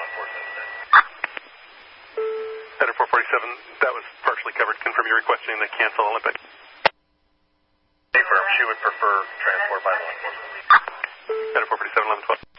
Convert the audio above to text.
enforcement today. Center 447, that was partially covered. Confirm you're requesting the cancel Olympic. Confirm she would prefer transport by law enforcement. Center 447, 1112.